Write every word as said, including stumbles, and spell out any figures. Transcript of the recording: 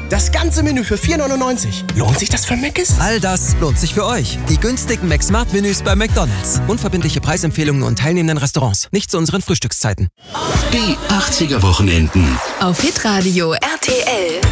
Das ganze Menü für vier neunundneunzig. Lohnt sich das für Mc's? All das lohnt sich für euch. Die günstigen McSmart-Menüs bei McDonald's. Unverbindliche Preisempfehlungen und teilnehmenden Restaurants. Nicht zu unseren Frühstückszeiten. Die achtziger Wochenenden. Auf Hitradio R T L.